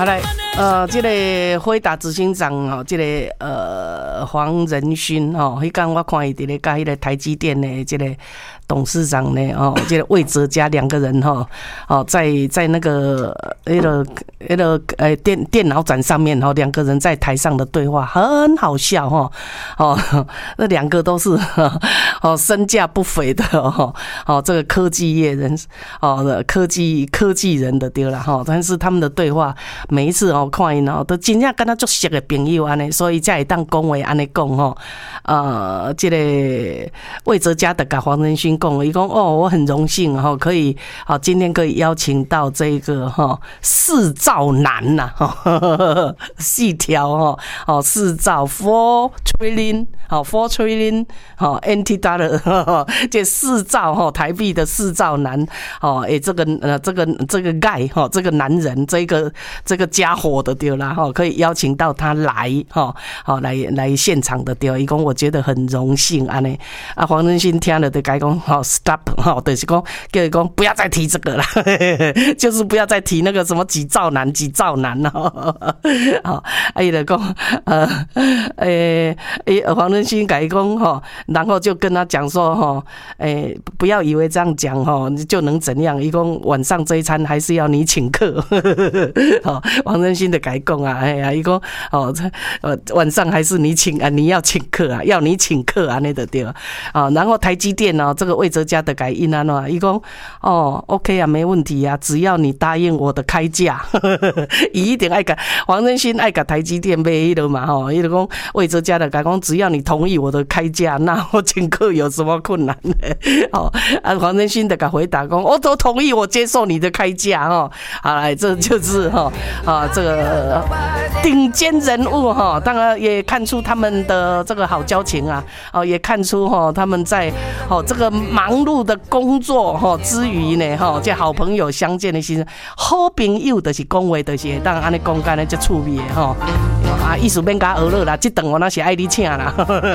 好来，这个辉达执行长哦，这个黄仁勋哦，迄天我看伊伫咧甲迄个台积电的这个董事长呢哦，这个魏哲家两个人哈哦，在那个电脑展上面哈，两个人在台上的对话很好笑哈哦，那两个都是哦身价不菲的哦这个科技业人哦科技人的对啦哈，但是他们的对话每一次哦看因哦都真正跟他足熟的朋友安尼，所以才会当讲话安尼讲吼，这个魏哲家的甲黄仁勋讲，伊讲哦，我很荣幸哈，可以好今天可以邀请到这个哈4兆男呐哈，细条哈哦4兆 4 trillion 好 4 trillion 好 NT dollar 这4兆哈台币的4兆男哦，这个 guy 哈这个男人这个家伙的对啦哈，可以邀请到他来哈好来现场的对，伊讲我觉得很荣幸安尼啊，黄仁勋听了就该讲好 stop 哈，就是讲叫伊讲不要再提这个了，就是不要再提那个什么几兆男哦，好，伊就讲黄仁勋改讲哈，然后就跟他讲说哈，不要以为这样讲哈就能怎样，伊讲晚上这一餐还是要你请客，好，黄仁勋的改讲啊，哎呀，伊讲哦，晚上还是你请啊，你要请客啊，要你请客啊，那个对啊，然后台积电呢，这个魏哲家的改印啊，伊讲哦 ，OK 啊，没问题啊，只要你答应我的开价，伊一定爱甲黄仁勋爱甲台积电买迄个嘛吼，伊就讲魏哲家的改讲，只要你同意我的开价，那我请客有什么困难呢？哦，黄仁勋的甲回答讲，我都同意，我接受你的开价哦。好来，这就是哈这个顶尖人物哈，当然也看出他们的这个好交情啊，哦，也看出哈他们在这个忙碌的工作之余呢，这好朋友相见的时候，好朋友就是讲话就是当安尼讲干呢就趣味的哈啊，意思免甲学了啦，这顿我那是爱你请啦。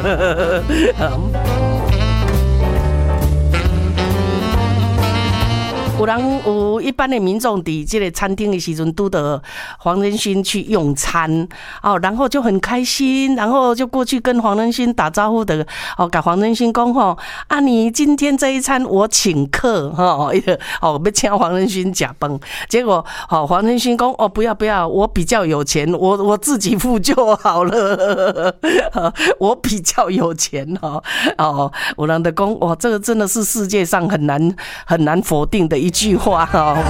有一般的民众在这个餐厅的时阵，拄到黄仁勋去用餐哦，然后就很开心，然后就过去跟黄仁勋打招呼的哦，跟黄仁勋讲吼啊，你今天这一餐我请客哈哦，要请黄仁勋吃饭，结果黄仁勋讲哦不要，我比较有钱，我自己付就好了，我比较有钱哦，有人就讲哇，这个真的是世界上很难否定的一句话哦。